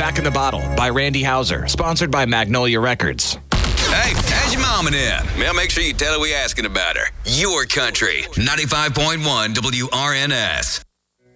Jack in the Bottle by Randy Houser, sponsored by Magnolia Records. Hey, how's your mama in? Well, make sure you tell her we asking about her. Your country, 95.1 WRNS.